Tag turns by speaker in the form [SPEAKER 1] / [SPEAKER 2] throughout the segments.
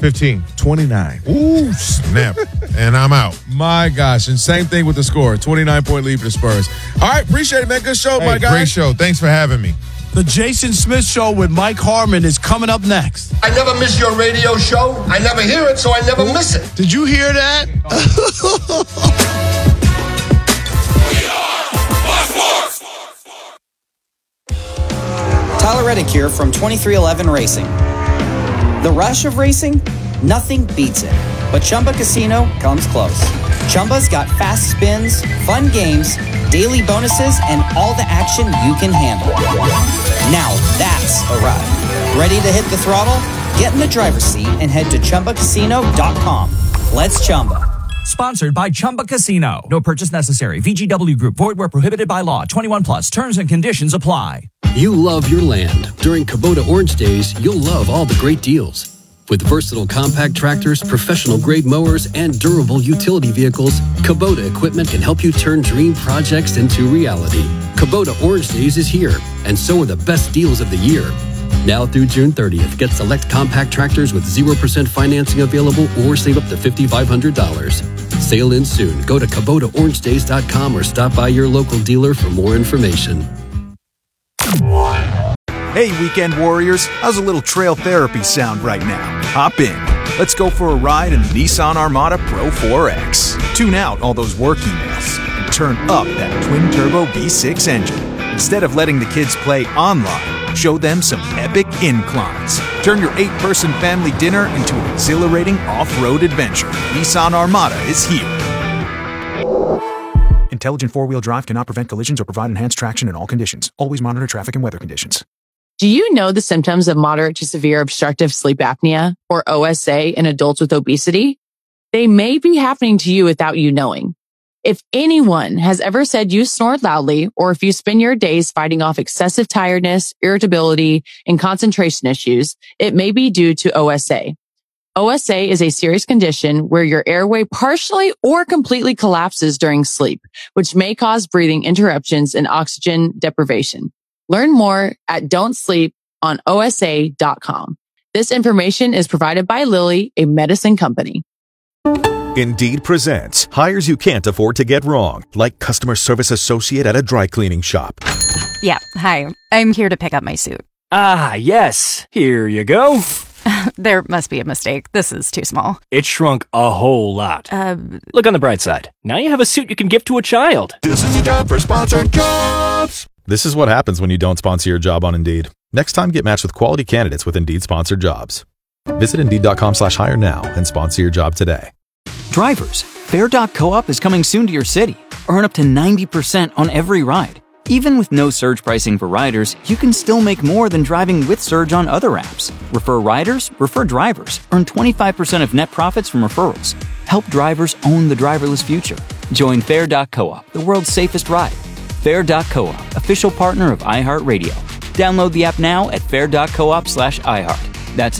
[SPEAKER 1] 15.
[SPEAKER 2] 29.
[SPEAKER 1] Ooh, snap. And I'm out.
[SPEAKER 2] My gosh. And same thing with the score. 29-point lead for the Spurs. All right, appreciate it, man. Good show, my guy.
[SPEAKER 1] Great show. Thanks for having me.
[SPEAKER 3] The Jason Smith Show with Mike Harmon is coming up next.
[SPEAKER 4] I never miss your radio show. I never hear it, so I never miss it.
[SPEAKER 3] Did you hear that?
[SPEAKER 5] Tyler Reddick here from 2311 Racing. The rush of racing? Nothing beats it. But Chumba Casino comes close. Chumba's got fast spins, fun games, daily bonuses, and all the action you can handle. Now that's a ride. Ready to hit the throttle? Get in the driver's seat and head to ChumbaCasino.com. Let's Chumba.
[SPEAKER 6] Sponsored by Chumba Casino. No purchase necessary. VGW Group. Void where prohibited by law. 21 plus. Terms and conditions apply.
[SPEAKER 7] You love your land. During Kubota Orange Days, you'll love all the great deals. With versatile compact tractors, professional-grade mowers, and durable utility vehicles, Kubota equipment can help you turn dream projects into reality. Kubota Orange Days is here, and so are the best deals of the year. Now through June 30th, get select compact tractors with 0% financing available or save up to $5,500. Sale ends soon. Go to KubotaOrangeDays.com or stop by your local dealer for more information.
[SPEAKER 8] Hey, weekend warriors, how's a little trail therapy sound right now? Hop in. Let's go for a ride in the Nissan Armada Pro 4X. Tune out all those work emails and turn up that twin-turbo V6 engine. Instead of letting the kids play online, show them some epic inclines. Turn your 8-person family dinner into an exhilarating off-road adventure. Nissan Armada is here. Intelligent four-wheel drive cannot prevent collisions or provide enhanced traction in all conditions. Always monitor traffic and weather conditions.
[SPEAKER 9] Do you know the symptoms of moderate to severe obstructive sleep apnea, or OSA, in adults with obesity? They may be happening to you without you knowing. If anyone has ever said you snore loudly, or if you spend your days fighting off excessive tiredness, irritability, and concentration issues, it may be due to OSA. OSA is a serious condition where your airway partially or completely collapses during sleep, which may cause breathing interruptions and oxygen deprivation. Learn more at don'tsleeponosa.com. This information is provided by Lilly, a medicine company.
[SPEAKER 10] Indeed presents hires you can't afford to get wrong, like customer service associate at a dry cleaning shop.
[SPEAKER 11] Yeah, hi. I'm here to pick up my suit.
[SPEAKER 12] Ah, yes. Here you go.
[SPEAKER 11] There must be a mistake. This is too small.
[SPEAKER 12] It shrunk a whole lot. Look on the bright side. Now you have a suit you can give to a child.
[SPEAKER 10] This is a job for Sponsored Jobs. This is what happens when you don't sponsor your job on Indeed. Next time, get matched with quality candidates with Indeed Sponsored Jobs. Visit Indeed.com/hire now and sponsor your job today.
[SPEAKER 13] Drivers, Fair.coop is coming soon to your city. Earn up to 90% on every ride. Even with no surge pricing for riders, you can still make more than driving with surge on other apps. Refer riders, refer drivers. Earn 25% of net profits from referrals. Help drivers own the driverless future. Join Fair.coop, the world's safest ride. Fair.coop, official partner of iHeartRadio. Download the app now at fair.coop/iHeart. That's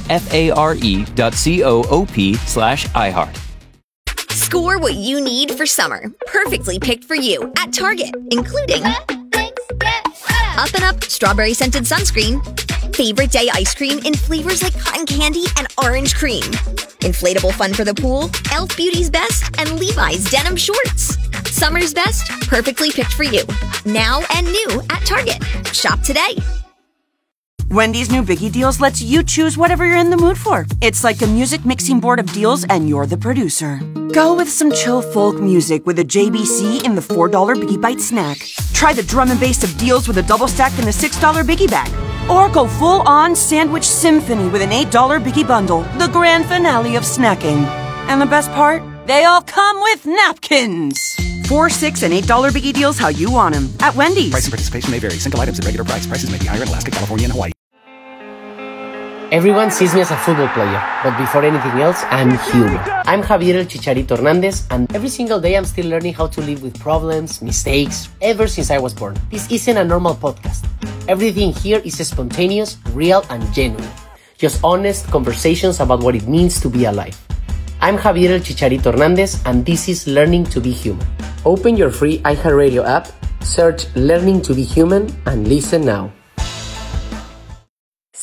[SPEAKER 13] FARE.coop/iHeart.
[SPEAKER 14] Score what you need for summer. Perfectly picked for you at Target, including Up and Up strawberry scented sunscreen, favorite day ice cream in flavors like cotton candy and orange cream, inflatable fun for the pool, Elf Beauty's Best, and Levi's denim shorts. Summer's best, perfectly picked for you. Now and new at Target. Shop today.
[SPEAKER 15] Wendy's new Biggie Deals lets you choose whatever you're in the mood for. It's like a music mixing board of deals and you're the producer. Go with some chill folk music with a JBC in the $4 Biggie Bite snack. Try the drum and bass of deals with a double stack in the $6 Biggie Bag. Or go full-on sandwich symphony with an $8 Biggie Bundle, the grand finale of snacking. And the best part? They all come with napkins. $4, $6, and $8 Biggie Deals how you want them at Wendy's.
[SPEAKER 16] Price and participation may vary. Single items at regular price. Prices may be higher in Alaska, California, and Hawaii.
[SPEAKER 17] Everyone sees me as a football player, but before anything else, I'm human. I'm Javier El Chicharito Hernandez, and every single day I'm still learning how to live with problems, mistakes, ever since I was born. This isn't a normal podcast. Everything here is spontaneous, real, and genuine. Just honest conversations about what it means to be alive. I'm Javier El Chicharito Hernandez, and this is Learning to Be Human. Open your free iHeartRadio app, search Learning to Be Human, and listen now.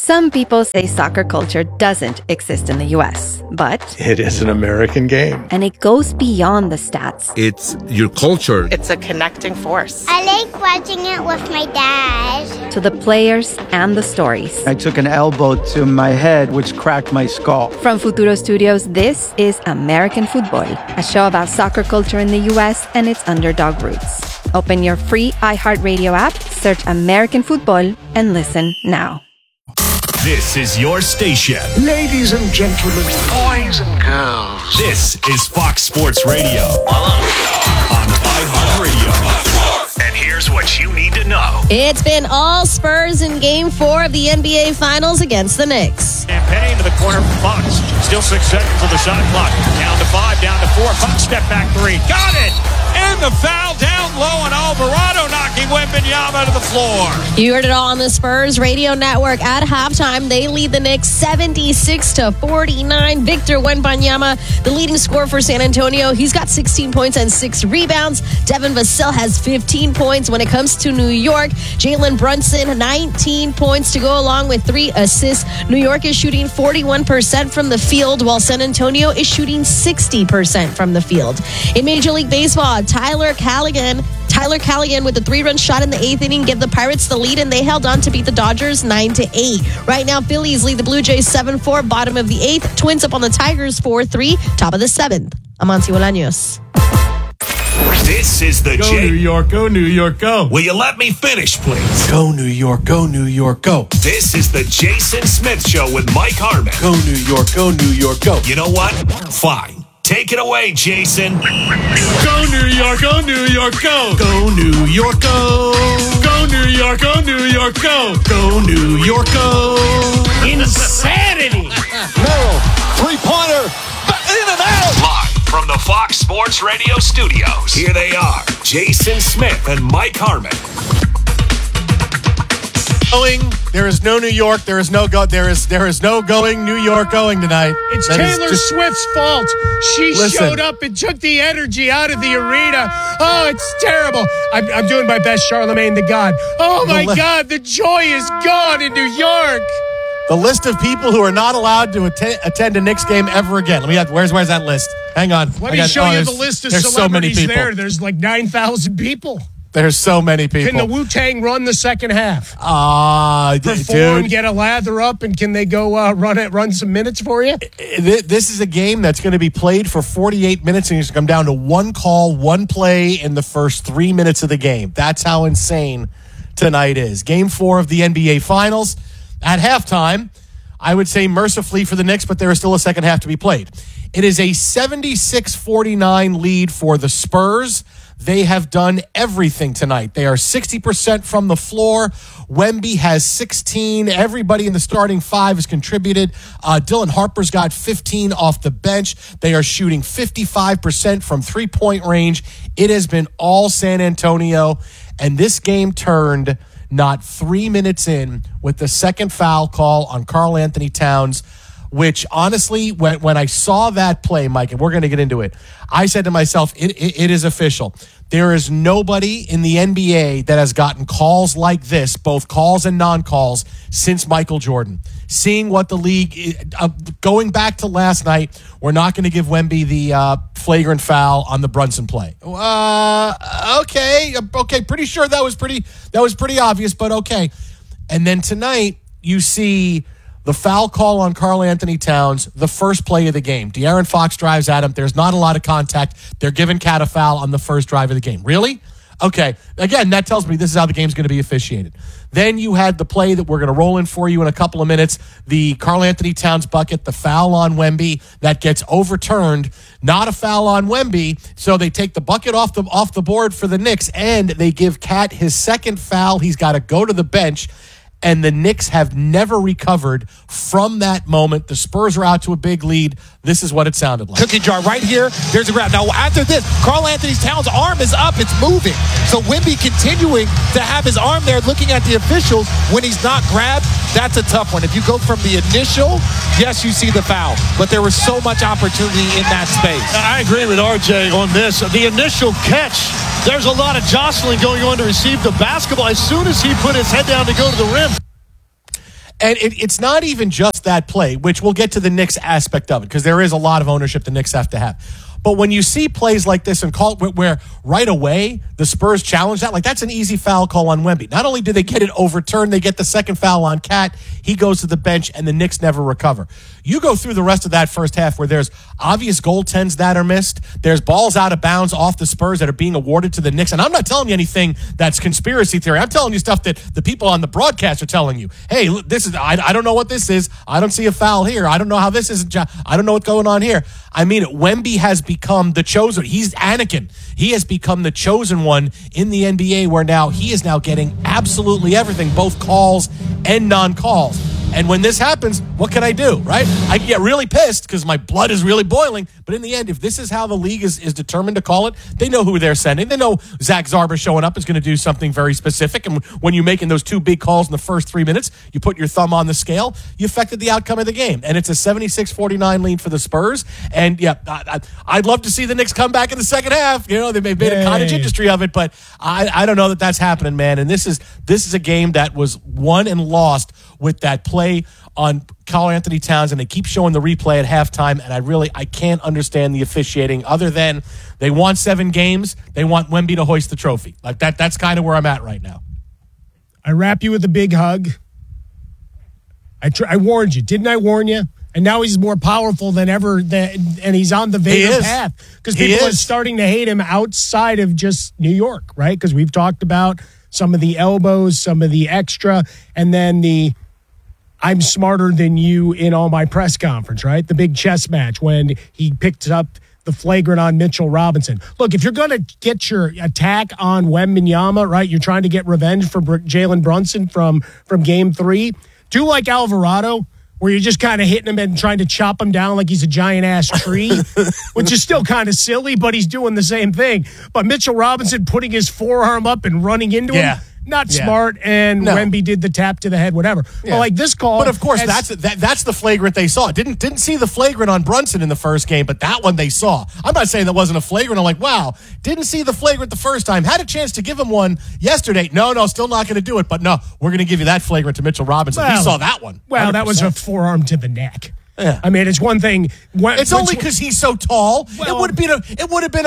[SPEAKER 18] Some people say soccer culture doesn't exist in the US, but
[SPEAKER 19] it is an American game.
[SPEAKER 18] And it goes beyond the stats.
[SPEAKER 20] It's your culture.
[SPEAKER 21] It's a connecting force.
[SPEAKER 22] I like watching it with my dad.
[SPEAKER 18] To the players and the stories.
[SPEAKER 23] I took an elbow to my head, which cracked my skull.
[SPEAKER 18] From Futuro Studios, this is American Football, a show about soccer culture in the US and its underdog roots. Open your free iHeartRadio app, search American Football, and listen now.
[SPEAKER 24] This is your station.
[SPEAKER 25] Ladies and gentlemen, boys and girls.
[SPEAKER 24] This is Fox Sports Radio on iHeartRadio. And here's what you need to know.
[SPEAKER 26] It's been all Spurs in Game 4 of the NBA Finals against the Knicks.
[SPEAKER 27] Campaign to the corner for Fox. Still 6 seconds of the shot clock. Down to 5, down to 4. Fox step back 3. Got it! And the foul down low, and Alvarado knocking Wembanyama to the floor.
[SPEAKER 26] You heard it all on the Spurs Radio Network. At halftime, they lead the Knicks 76-49. Victor Wembanyama, the leading scorer for San Antonio. He's got 16 points and 6 rebounds. Devin Vassell has 15 points. When it comes to New York, Jalen Brunson, 19 points to go along with 3 assists. New York is shooting 41% from the field, while San Antonio is shooting 60% from the field. In Major League Baseball, Tyler Callaghan with a 3-run shot in the 8th inning gave the Pirates the lead, and they held on to beat the Dodgers 9-8. Right now, Phillies lead the Blue Jays 7-4, bottom of the 8th. Twins up on the Tigers 4-3, top of the 7th. Amancio Bolaños.
[SPEAKER 24] This is the
[SPEAKER 3] Go New York, go New York, go.
[SPEAKER 24] Will you let me finish, please?
[SPEAKER 3] Go New York, go New York, go.
[SPEAKER 24] This is the Jason Smith Show with Mike Harmon.
[SPEAKER 3] Go New York, go New York, go.
[SPEAKER 24] You know what? Fine. Take it away, Jason.
[SPEAKER 3] Go New York, go New York, go. Go New York, go. Go New York, go New York, go. Go New York, go.
[SPEAKER 27] Insanity!
[SPEAKER 3] Merrill, three-pointer, in and out.
[SPEAKER 24] Live from the Fox Sports Radio studios, here they are, Jason Smith and Mike Harmon.
[SPEAKER 28] There is no New York. There is no going New York going tonight.
[SPEAKER 27] It's Taylor Swift's fault. She showed up and took the energy out of the arena. Oh, it's terrible. I'm doing my best, Charlemagne the God. Oh my God, the joy is gone in New York.
[SPEAKER 28] The list of people who are not allowed to attend a Knicks game ever again. Where's that list? Hang on.
[SPEAKER 27] Let me show you the list of celebrities
[SPEAKER 28] so many people.
[SPEAKER 27] there. There's like 9,000 people.
[SPEAKER 28] There's so many people.
[SPEAKER 27] Can the Wu-Tang run the second half?
[SPEAKER 28] Dude.
[SPEAKER 27] Get a lather up, and can they go run some minutes for you?
[SPEAKER 28] This is a game that's going to be played for 48 minutes, and it's going to come down to one call, one play in the first 3 minutes of the game. That's how insane tonight is. Game 4 of the NBA Finals. At halftime, I would say mercifully for the Knicks, but there is still a second half to be played. It is a 76-49 lead for the Spurs. They have done everything tonight. They are 60% from the floor. Wemby has 16. Everybody in the starting 5 has contributed. Dylan Harper's got 15 off the bench. They are shooting 55% from three-point range. It has been all San Antonio, and this game turned not 3 minutes in with the second foul call on Karl Anthony Towns, which honestly, when I saw that play, Mike, and we're going to get into it, I said to myself, it is official. There is nobody in the NBA that has gotten calls like this, both calls and non-calls, since Michael Jordan. Seeing what the league, going back to last night, we're not going to give Wemby the flagrant foul on the Brunson play. Okay, pretty sure that was pretty obvious, but okay. And then tonight, you see the foul call on Karl Anthony Towns, the first play of the game. De'Aaron Fox drives at him. There's not a lot of contact. They're giving Cat a foul on the first drive of the game. Really? Okay. Again, that tells me this is how the game's going to be officiated. Then you had the play that we're going to roll in for you in a couple of minutes, the Karl Anthony Towns bucket, the foul on Wemby that gets overturned. Not a foul on Wemby, so they take the bucket off the board for the Knicks, and they give Cat his second foul. He's got to go to the bench. And the Knicks have never recovered from that moment. The Spurs are out to a big lead. This is what it sounded like.
[SPEAKER 29] Cookie jar right here. There's a grab. Now, after this, Karl Anthony Towns' arm is up. It's moving. So Wemby continuing to have his arm there looking at the officials when he's not grabbed, that's a tough one. If you go from the initial, yes, you see the foul. But there was so much opportunity in that space.
[SPEAKER 27] I agree with RJ on this. The initial catch, there's a lot of jostling going on to receive the basketball. As soon as he put his head down to go to the rim,
[SPEAKER 28] And it's not even just that play, which we'll get to the Knicks aspect of it, because there is a lot of ownership the Knicks have to have. But when you see plays like this and where right away the Spurs challenge that, like that's an easy foul call on Wemby. Not only do they get it overturned, they get the second foul on Cat. He goes to the bench, and the Knicks never recover. You go through the rest of that first half where there's obvious goaltends that are missed. There's balls out of bounds off the Spurs that are being awarded to the Knicks. And I'm not telling you anything that's conspiracy theory. I'm telling you stuff that the people on the broadcast are telling you. Hey, this is I don't know what this is. I don't see a foul here. I don't know how this is. I don't know what's going on here. I mean, Wemby has become the chosen. He's Anakin. He has become the chosen one in the NBA, where now he is now getting absolutely everything, both calls and non-calls. And when this happens, what can I do, right? I get really pissed because my blood is really boiling. But in the end, if this is how the league is determined to call it, they know who they're sending. They know Zach Zarba showing up is going to do something very specific. And when you're making those two big calls in the first 3 minutes, you put your thumb on the scale, you affected the outcome of the game. And it's a 76-49 lead for the Spurs. And, yeah, I'd love to see the Knicks come back in the second half. You know, they've made a cottage industry of it. But I don't know that that's happening, man. And this is a game that was won and lost with that play on Karl Anthony Towns, and they keep showing the replay at halftime, and I can't understand the officiating other than they want 7 games. They want Wemby to hoist the trophy. Like that's kind of where I'm at right now.
[SPEAKER 27] I wrap you with a big hug. I warned you. Didn't I warn you? And now he's more powerful than ever, and he's on the Vader path. Because people are starting to hate him outside of just New York, right? Because we've talked about some of the elbows, some of the extra, and then the I'm smarter than you in all my press conference, right? The big chess match when he picked up the flagrant on Mitchell Robinson. Look, if you're going to get your attack on Wembanyama, right, you're trying to get revenge for Jalen Brunson from Game 3, do like Alvarado, where you're just kind of hitting him and trying to chop him down like he's a giant-ass tree, which is still kind of silly, but he's doing the same thing. But Mitchell Robinson putting his forearm up and running into him, not smart, and Wemby did the tap to the head, whatever. Yeah. But like this call,
[SPEAKER 28] but of course that's the flagrant they saw. Didn't see the flagrant on Brunson in the first game, but that one they saw. I'm not saying that wasn't a flagrant. I'm like, wow, didn't see the flagrant the first time. Had a chance to give him one yesterday. No, still not going to do it. But no, we're going to give you that flagrant to Mitchell Robinson. He saw that one. 100%.
[SPEAKER 27] Well, that was a forearm to the neck. Yeah. I mean, it's one thing.
[SPEAKER 28] It's only because he's so tall. Well, it would have been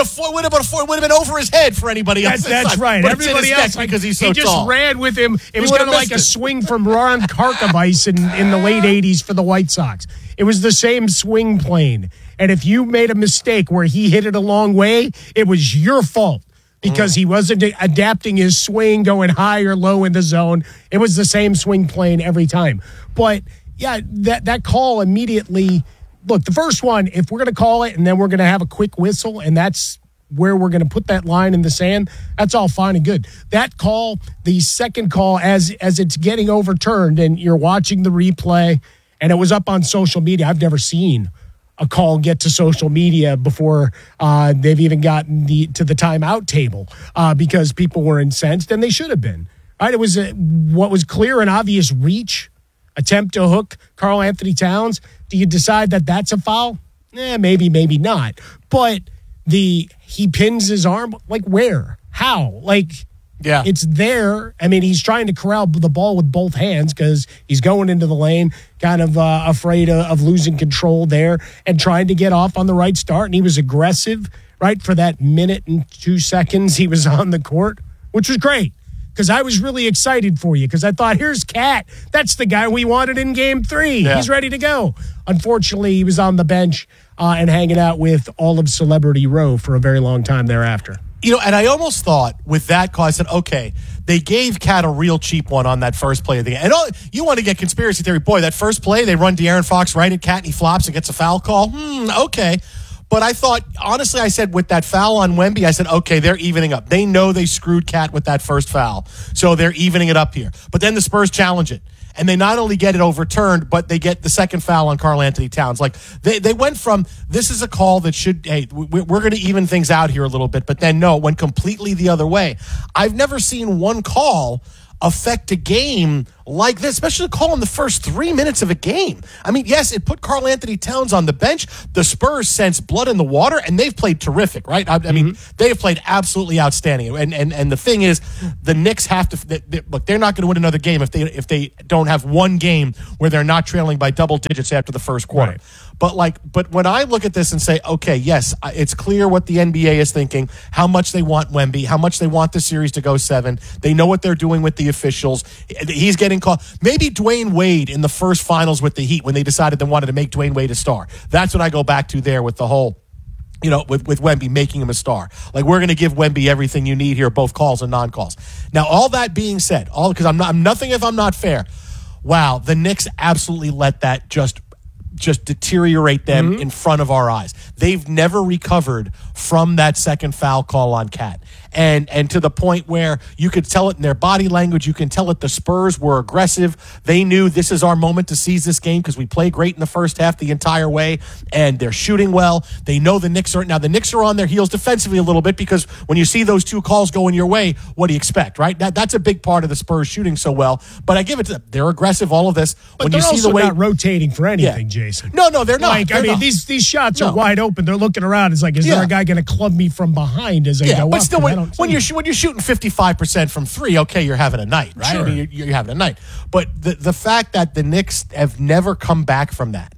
[SPEAKER 28] over his head for anybody else.
[SPEAKER 27] That's right. Everybody else,
[SPEAKER 28] because he's so
[SPEAKER 27] he
[SPEAKER 28] tall.
[SPEAKER 27] Just ran with him. It was kind of like a swing from Ron Karkovice in the late '80s for the White Sox. It was the same swing plane. And if you made a mistake where he hit it a long way, it was your fault. Because he wasn't adapting his swing, going high or low in the zone. It was the same swing plane every time. But yeah, that call immediately, look, the first one, if we're going to call it and then we're going to have a quick whistle and that's where we're going to put that line in the sand, that's all fine and good. That call, the second call, as it's getting overturned and you're watching the replay and it was up on social media, I've never seen a call get to social media before they've even gotten to the timeout table because people were incensed, and they should have been. Right? It was what was clear and obvious reach. Attempt to hook Karl Anthony Towns. Do you decide that that's a foul? Maybe, maybe not. But he pins his arm. Like where? How? Like, yeah, it's there. I mean, he's trying to corral the ball with both hands because he's going into the lane, kind of afraid of losing control there and trying to get off on the right start. And he was aggressive, right, for that minute and 2 seconds he was on the court, which was great. Because I was really excited for you because I thought, here's Cat. That's the guy we wanted in Game 3. Yeah. He's ready to go. Unfortunately, he was on the bench and hanging out with all of Celebrity Row for a very long time thereafter.
[SPEAKER 28] You know, and I almost thought with that call, I said, okay, they gave Cat a real cheap one on that first play of the game. And you want to get conspiracy theory. Boy, that first play, they run De'Aaron Fox right at Cat and he flops and gets a foul call. Okay. But I thought, honestly, I said with that foul on Wemby, I said, okay, they're evening up. They know they screwed Cat with that first foul. So they're evening it up here. But then the Spurs challenge it. And they not only get it overturned, but they get the second foul on Karl Anthony Towns. Like, they went from, this is a call that should, hey, we're going to even things out here a little bit. But then, no, it went completely the other way. I've never seen one call affect a game like this, especially calling the first 3 minutes of a game. I mean, yes, it put Karl Anthony Towns on the bench. The Spurs sense blood in the water, and they've played terrific, right? I mean, they've played absolutely outstanding. And the thing is, the Knicks have to look. They're not going to win another game if they don't have one game where they're not trailing by double digits after the first quarter. Right. But when I look at this and say, okay, yes, it's clear what the NBA is thinking, how much they want Wemby, how much they want the series to go 7. They know what they're doing with the officials. He's getting called. Maybe Dwayne Wade in the first finals with the Heat when they decided they wanted to make Dwayne Wade a star. That's what I go back to there with the whole, with Wemby making him a star. Like, we're going to give Wemby everything you need here, both calls and non-calls. Now, all that being said, because I'm nothing if I'm not fair. Wow, the Knicks absolutely let that just deteriorate them in front of our eyes. They've never recovered from that second foul call on Cat. And to the point where you could tell it in their body language, you can tell it the Spurs were aggressive. They knew this is our moment to seize this game because we played great in the first half the entire way, and they're shooting well. They know the Knicks are on their heels defensively a little bit because when you see those 2 calls going your way, what do you expect, right? That's a big part of the Spurs shooting so well. But I give it to them. They're aggressive, all of this.
[SPEAKER 27] But when they're also not rotating for anything, Jason.
[SPEAKER 28] No, they're not.
[SPEAKER 27] These shots are wide open. They're looking around. It's like, is there a guy going to club me from behind as I go
[SPEAKER 28] but
[SPEAKER 27] up?
[SPEAKER 28] Still, when you're shooting 55% from 3, okay, you're having a night, right? Sure. I mean, you're having a night. But the fact that the Knicks have never come back from that.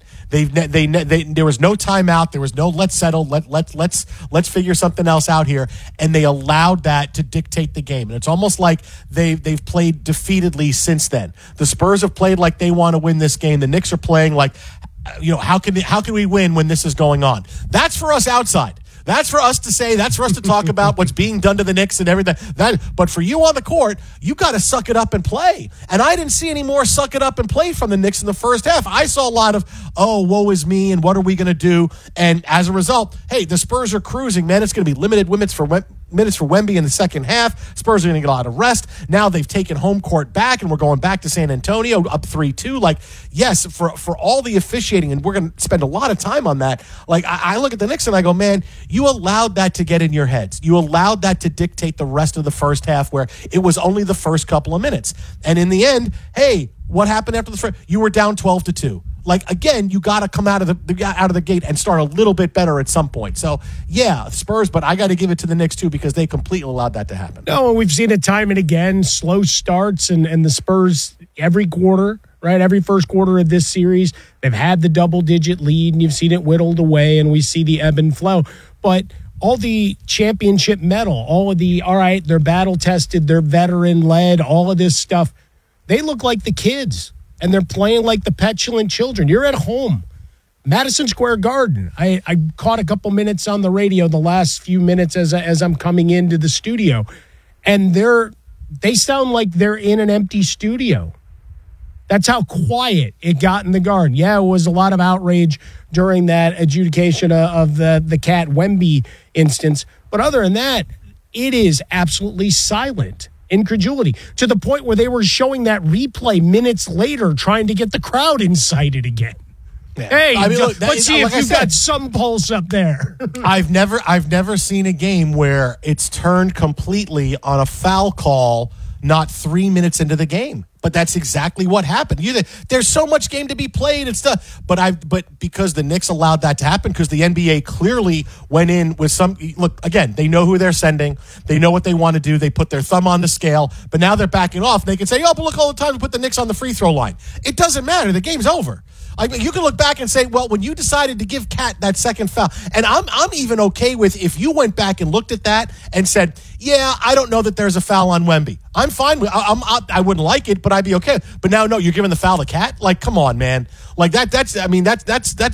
[SPEAKER 28] There was no timeout. There was no let's settle. Let's figure something else out here. And they allowed that to dictate the game. And it's almost like they've played defeatedly since then. The Spurs have played like they want to win this game. The Knicks are playing like, how can we win when this is going on? That's for us outside. That's for us to say. That's for us to talk about what's being done to the Knicks and everything. But for you on the court, you got to suck it up and play. And I didn't see any more suck it up and play from the Knicks in the first half. I saw a lot of, woe is me, and what are we going to do? And as a result, hey, the Spurs are cruising, man. It's going to be limited minutes for Wemby in the second half. Spurs are going to get a lot of rest. Now they've taken home court back, and we're going back to San Antonio up 3-2. Like, yes, for all the officiating, and we're going to spend a lot of time on that. Like, I look at the Knicks and I go, man, you allowed that to get in your heads. You allowed that to dictate the rest of the first half where it was only the first couple of minutes. And in the end, hey, what happened after the first? You were down 12-2. Like, again, you got to come out of the gate and start a little bit better at some point. So, yeah, Spurs, but I got to give it to the Knicks, too, because they completely allowed that to happen.
[SPEAKER 27] No, we've seen it time and again, slow starts, and the Spurs every quarter, right, every first quarter of this series, they've had the double-digit lead, and you've seen it whittled away, and we see the ebb and flow. But all the championship medal, all of the, all right, they're battle-tested, they're veteran-led, all of this stuff, they look like the kids. And they're playing like the petulant children. You're at home. Madison Square Garden. I caught a couple minutes on the radio the last few minutes as I'm coming into the studio. And they sound like they're in an empty studio. That's how quiet it got in the Garden. Yeah, it was a lot of outrage during that adjudication of the Cat Wemby instance. But other than that, it is absolutely silent. Incredulity to the point where they were showing that replay minutes later, trying to get the crowd incited again. Yeah. Hey, I mean, look, let's see if you've got some pulse up there.
[SPEAKER 28] I've never seen a game where it's turned completely on a foul call not 3 minutes into the game. But that's exactly what happened. There's so much game to be played and stuff. But because the Knicks allowed that to happen, because the NBA clearly went in with some look. Again, they know who they're sending. They know what they want to do. They put their thumb on the scale. But now they're backing off. They can say, but look, all the time we put the Knicks on the free throw line. It doesn't matter. The game's over. I mean, you can look back and say, well, when you decided to give Cat that second foul, and I'm even okay with if you went back and looked at that and said, yeah, I don't know that there's a foul on Wemby. I'm fine with. I wouldn't like it, but I'd be okay. But now, no, you're giving the foul to Cat. Like, come on, man. Like that's. I mean, that's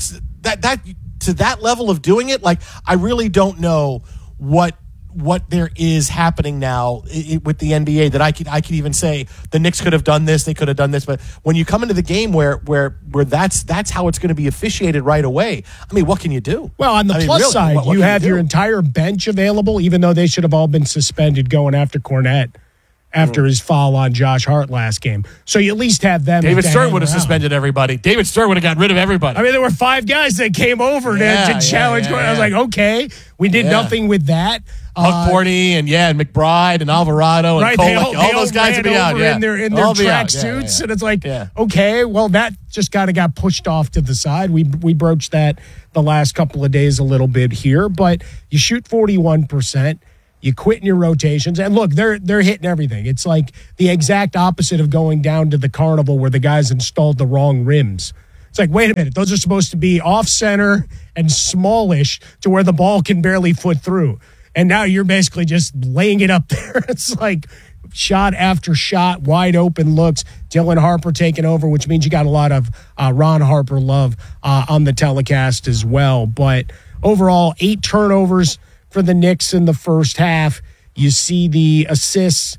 [SPEAKER 28] to that level of doing it. Like, I really don't know what there is happening now with the NBA that I could even say the Knicks could have done this, they could have done this, but when you come into the game where that's how it's going to be officiated right away, I mean, what can you do?
[SPEAKER 27] Well, on the plus side, what you have your entire bench available, even though they should have all been suspended going after Cornette. after his foul on Josh Hart last game. So you at least have them.
[SPEAKER 28] David Stern would have suspended everybody. David Stern would have gotten rid of everybody.
[SPEAKER 27] I mean, there were 5 guys that came over to challenge. I was like, okay, we did nothing with that.
[SPEAKER 28] Huck Borney and McBride and Alvarado and Kolek, all those guys would be out.
[SPEAKER 27] In their track suits, and it's like, okay, well, that just kind of got pushed off to the side. We broached that the last couple of days a little bit here, but you shoot 41%. You quit in your rotations, and look, they're hitting everything. It's like the exact opposite of going down to the carnival where the guys installed the wrong rims. It's like, wait a minute, those are supposed to be off center and smallish to where the ball can barely foot through, and now you're basically just laying it up there. It's like shot after shot, wide open looks. Dylan Harper taking over, which means you got a lot of Ron Harper love on the telecast as well. But overall, 8 turnovers for the Knicks in the first half. You see the assist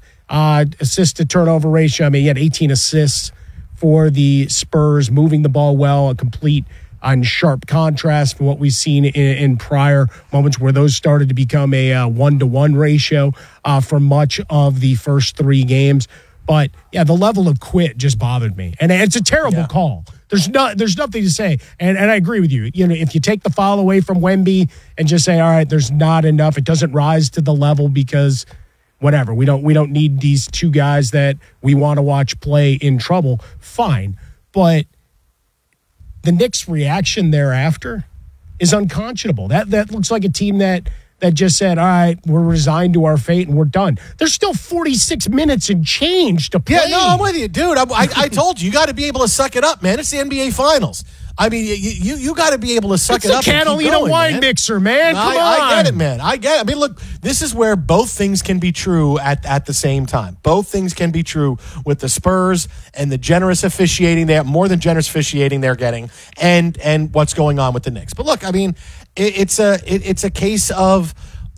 [SPEAKER 27] to turnover ratio. I mean, he had 18 assists for the Spurs, moving the ball well, a complete and sharp contrast from what we've seen in prior moments where those started to become a 1-to-1 ratio for much of the first 3 games. But yeah, the level of quit just bothered me, and it's a terrible call. There's nothing to say, and I agree with you. You know, if you take the foul away from Wemby and just say, all right, there's not enough, it doesn't rise to the level because whatever, we don't need these 2 guys that we want to watch play in trouble. Fine, but the Knicks' reaction thereafter is unconscionable. That looks like a team that just said, all right, we're resigned to our fate and we're done. There's still 46 minutes and change to play.
[SPEAKER 28] Yeah, no, I'm with you, dude. I told you got to be able to suck it up, man. It's the NBA Finals. I mean, you got to be able to suck it up.
[SPEAKER 27] It's a Catalina wine mixer, man. Come on.
[SPEAKER 28] I get it, man. I get it. I mean, look, this is where both things can be true at the same time. Both things can be true with the Spurs and the generous officiating, they have more than generous officiating they're getting, and what's going on with the Knicks. But look, I mean, it's a case of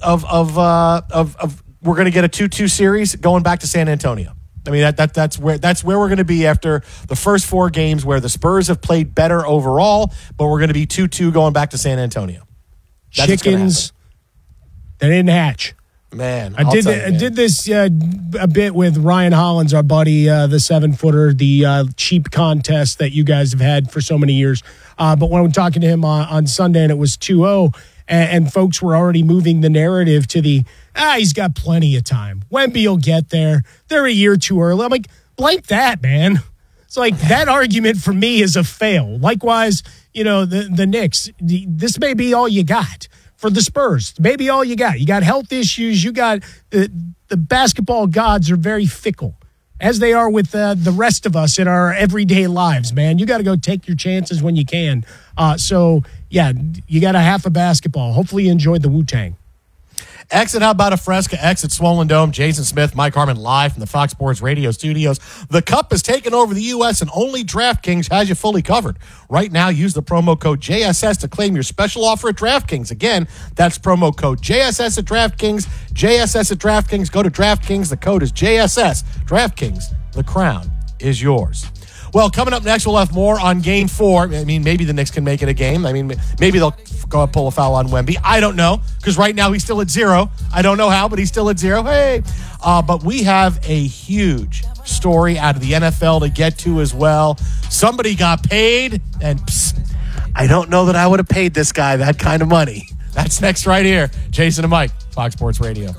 [SPEAKER 28] we're going to get a 2-2 series going back to San Antonio. I mean, that's where we're going to be after the first 4 games where the Spurs have played better overall, but we're going to be 2-2 going back to San Antonio. That's
[SPEAKER 27] Chickens, they didn't hatch.
[SPEAKER 28] Man,
[SPEAKER 27] I did this a bit with Ryan Hollins, our buddy, the 7-footer, the cheap contest that you guys have had for so many years. But when I'm talking to him on Sunday and it was 2-0, and folks were already moving the narrative to the, he's got plenty of time. Wemby will get there. They're a year too early. I'm like, blank that, man. It's like that argument for me is a fail. Likewise, you know, the Knicks, this may be all you got. For the Spurs, maybe all you got. You got health issues. You got the basketball gods are very fickle, as they are with the rest of us in our everyday lives, man. You got to go take your chances when you can. So, yeah, you got a half a basketball. Hopefully you enjoyed the Wu-Tang.
[SPEAKER 28] Exit, how about a Fresca? Exit Swollen Dome. Jason Smith, Mike Harmon, live from the Fox Sports Radio studios. The Cup has taken over the U.S. and only DraftKings has you fully covered. Right now, use the promo code JSS to claim your special offer at DraftKings. Again, that's promo code JSS at DraftKings. JSS at DraftKings. Go to DraftKings. The code is JSS. DraftKings, the crown is yours. Well, coming up next, we'll have more on Game 4. I mean, maybe the Knicks can make it a game. I mean, maybe they'll go pull a foul on Wemby. I don't know, because right now he's still at 0. I don't know how, but he's still at 0. Hey! But we have a huge story out of the NFL to get to as well. Somebody got paid, and I don't know that I would have paid this guy that kind of money. That's next right here. Jason and Mike, Fox Sports Radio.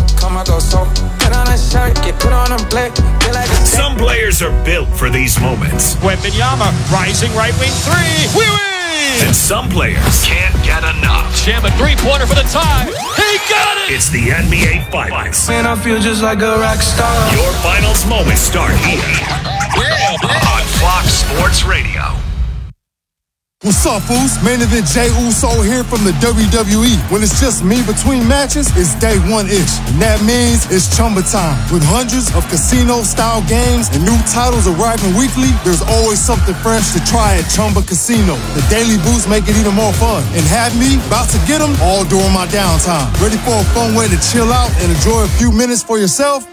[SPEAKER 24] Some players are built for these moments.
[SPEAKER 3] Wembanyama, rising right wing 3. We win!
[SPEAKER 24] And some players can't get enough.
[SPEAKER 3] Jam a 3-pointer for the tie. He got it!
[SPEAKER 24] It's the NBA Finals.
[SPEAKER 1] Man, I feel just like a rock star.
[SPEAKER 24] Your finals moments start here on Fox Sports Radio.
[SPEAKER 2] What's up, fools? Main event Jey Uso here from the WWE. When it's just me between matches, it's day 1-ish. And that means it's Chumba time. With hundreds of casino-style games and new titles arriving weekly, there's always something fresh to try at Chumba Casino. The daily boosts make it even more fun. And have me about to get them all during my downtime. Ready for a fun way to chill out and enjoy a few minutes for yourself?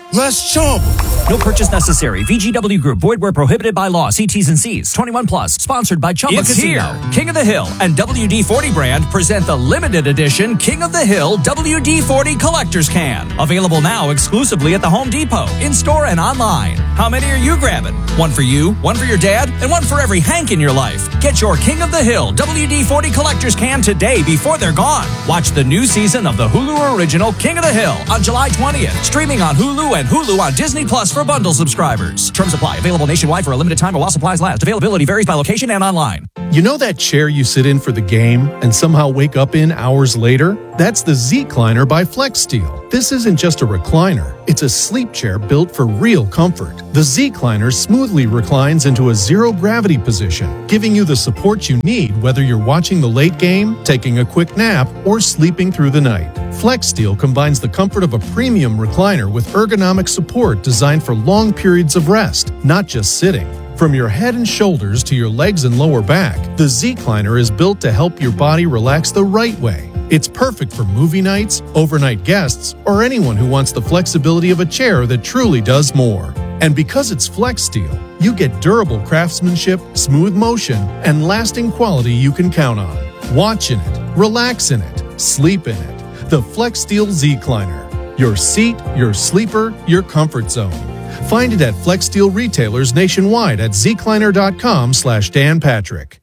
[SPEAKER 2] Let's chomp!
[SPEAKER 4] No purchase necessary. VGW Group. Void where prohibited by law. See T's and C's. 21 plus. Sponsored by Chumba Casino. Here. King of the Hill and WD-40 brand present the limited edition King of the Hill WD-40 Collector's Can. Available now exclusively at the Home Depot. In-store and online. How many are you grabbing? One for you, one for your dad, and one for every Hank in your life. Get your King of the Hill WD-40 Collector's Can today before they're gone. Watch the new season of the Hulu original King of the Hill on July 20th. Streaming on Hulu and Hulu on Disney Plus for bundle subscribers. Terms apply. Available nationwide for a limited time while supplies last. Availability varies by location and online.
[SPEAKER 28] You know that chair you sit in for the game and somehow wake up in hours later? That's the Z-Cliner by FlexSteel. This isn't just a recliner. It's a sleep chair built for real comfort. The Z-Cliner smoothly reclines into a zero-gravity position, giving you the support you need whether you're watching the late game, taking a quick nap, or sleeping through the night. FlexSteel combines the comfort of a premium recliner with ergonomic support designed for long periods of rest, not just sitting. From your head and shoulders to your legs and lower back, the Z-Cliner is built to help your body relax the right way. It's perfect for movie nights, overnight guests, or anyone who wants the flexibility of a chair that truly does more. And because it's FlexSteel, you get durable craftsmanship, smooth motion, and lasting quality you can count on. Watch in it, relax in it, sleep in it. The FlexSteel Z-Cliner. Your seat, your sleeper, your comfort zone. Find it at FlexSteel retailers nationwide at zcliner.com/Dan Patrick.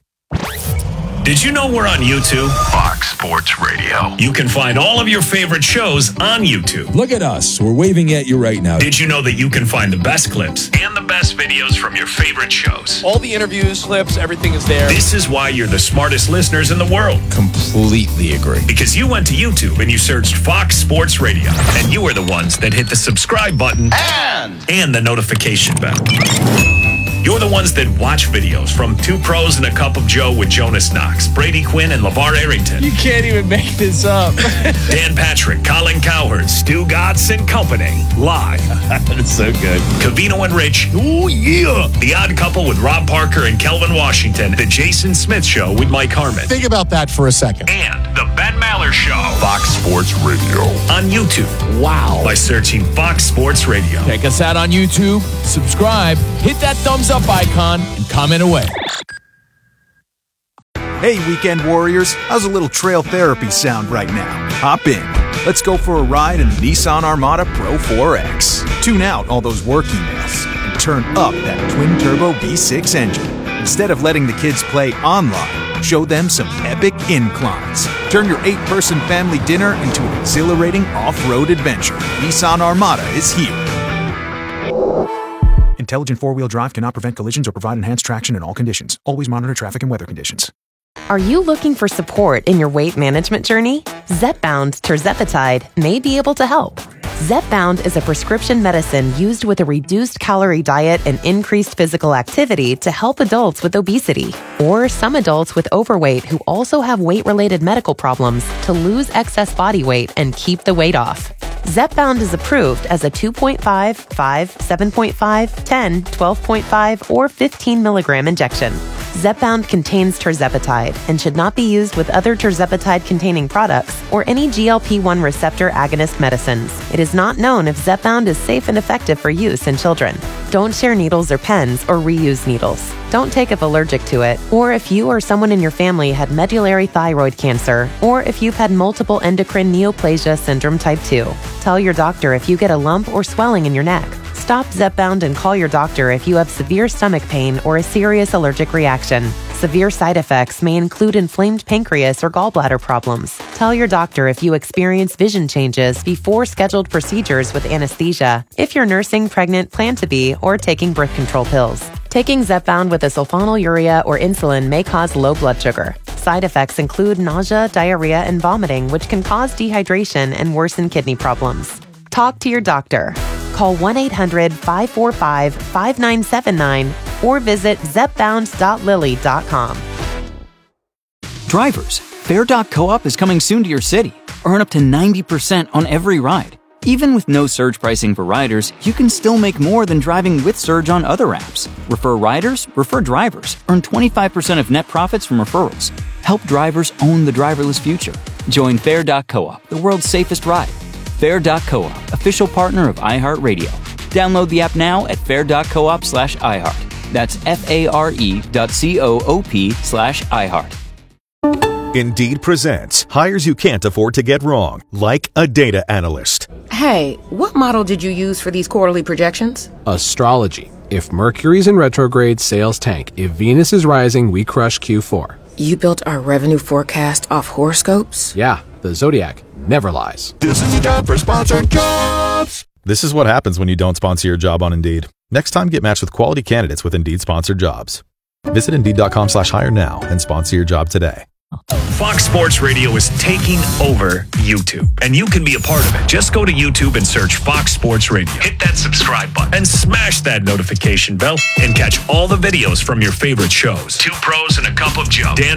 [SPEAKER 24] Did you know we're on YouTube? Fox Sports Radio. You can find all of your favorite shows on YouTube.
[SPEAKER 5] Look at us. We're waving at you right now.
[SPEAKER 24] Did you know that you can find the best clips and the best videos from your favorite shows?
[SPEAKER 29] All the interviews, clips, everything is there.
[SPEAKER 24] This is why you're the smartest listeners in the world.
[SPEAKER 5] Completely agree.
[SPEAKER 24] Because you went to YouTube and you searched Fox Sports Radio. And you are the ones that hit the subscribe button and the notification bell. You're the ones that watch videos from Two Pros and a Cup of Joe with Jonas Knox, Brady Quinn, and LeVar Arrington.
[SPEAKER 29] You can't even make this up.
[SPEAKER 24] Dan Patrick, Colin Cowherd, Stu Gatz and Company. Live.
[SPEAKER 5] That's so good.
[SPEAKER 24] Covino and Rich. Oh, yeah. The Odd Couple with Rob Parker and Kelvin Washington. The Jason Smith Show with Mike Harmon.
[SPEAKER 28] Think about that for a second.
[SPEAKER 24] And the Ben Maller Show. Fox Sports Radio. On YouTube.
[SPEAKER 5] Wow.
[SPEAKER 24] By searching Fox Sports Radio.
[SPEAKER 5] Check us out on YouTube. Subscribe. Hit that thumbs up icon and comment away.
[SPEAKER 6] Hey, weekend warriors, how's a little trail therapy sound right now? Hop in. Let's go for a ride in the Nissan Armada Pro 4X. Tune out all those work emails and turn up that twin-turbo V6 engine. Instead of letting the kids play online, show them some epic inclines. Turn your 8-person family dinner into an exhilarating off-road adventure. Nissan Armada is here. Intelligent four-wheel drive cannot prevent collisions or provide enhanced traction in all conditions. Always monitor traffic and weather conditions.
[SPEAKER 7] Are you looking for support in your weight management journey? Zepbound tirzepatide may be able to help. Zepbound is a prescription medicine used with a reduced calorie diet and increased physical activity to help adults with obesity, or some adults with overweight who also have weight-related medical problems to lose excess body weight and keep the weight off. Zepbound is approved as a 2.5, 5, 7.5, 10, 12.5, or 15 milligram injection. Zepbound contains tirzepatide and should not be used with other tirzepatide-containing products or any GLP-1 receptor agonist medicines. It is not known if Zepbound is safe and effective for use in children. Don't share needles or pens or reuse needles. Don't take if allergic to it, or if you or someone in your family had medullary thyroid cancer, or if you've had multiple endocrine neoplasia syndrome type 2. Tell your doctor if you get a lump or swelling in your neck. Stop Zepbound and call your doctor if you have severe stomach pain or a serious allergic reaction. Severe side effects may include inflamed pancreas or gallbladder problems. Tell your doctor if you experience vision changes before scheduled procedures with anesthesia, if you're nursing, pregnant, plan to be, or taking birth control pills. Taking Zepbound with a sulfonylurea or insulin may cause low blood sugar. Side effects include nausea, diarrhea, and vomiting, which can cause dehydration and worsen kidney problems. Talk to your doctor. Call 1-800-545-5979 or visit zepbound.lilly.com.
[SPEAKER 13] Drivers, Fair.coop is coming soon to your city. Earn up to 90% on every ride. Even with no surge pricing for riders, you can still make more than driving with surge on other apps. Refer riders, refer drivers. Earn 25% of net profits from referrals. Help drivers own the driverless future. Join Fair.coop, the world's safest ride. Fair.coop, official partner of iHeartRadio. Download the app now at fair.coop/iHeart. That's FARE.coop/iHeart.
[SPEAKER 8] Indeed presents hires you can't afford to get wrong, like a data analyst.
[SPEAKER 9] Hey, what model did you use for these quarterly projections?
[SPEAKER 10] Astrology. If Mercury's in retrograde, sales tank. If Venus is rising, we crush Q4.
[SPEAKER 9] You built our revenue forecast off horoscopes?
[SPEAKER 10] Yeah, the Zodiac never lies.
[SPEAKER 8] This is the time for sponsored jobs. This is what happens when you don't sponsor your job on Indeed. Next time, get matched with quality candidates with Indeed sponsored jobs. Visit Indeed.com/hire now and sponsor your job today.
[SPEAKER 24] Fox Sports Radio is taking over YouTube, and you can be a part of it. Just go to YouTube and search Fox Sports Radio. Hit that subscribe button and smash that notification bell and catch all the videos from your favorite shows. Two Pros and a Cup of Joe. Dan